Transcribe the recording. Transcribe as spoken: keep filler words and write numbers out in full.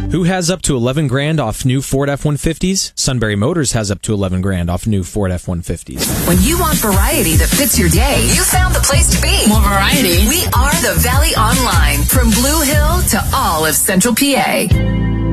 Who has up to eleven grand off new Ford F one fifties? Sunbury Motors has up to eleven grand off new Ford F one fifties. When you want variety that fits your day, you found the place to be. More variety. We are the Valley Online, from Blue Hill to all of Central P A.